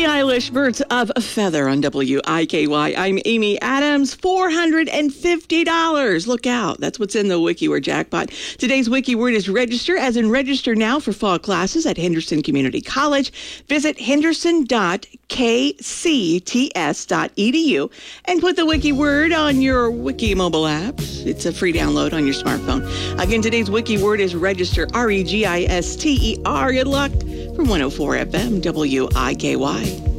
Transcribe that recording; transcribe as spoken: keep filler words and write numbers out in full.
Eilish, Birds of a Feather on W I K Y. I'm Amy Adams. four hundred fifty dollars. Look out. That's what's in the WikiWord jackpot. Today's wiki word is register, as in register now for fall classes at Henderson Community College. Visit henderson dot k c t s dot e d u and put the wiki word on your Wiki mobile app. It's a free download on your smartphone. Again, today's wiki word is register, R E G I S T E R. Good luck from one oh four F M W I K Y.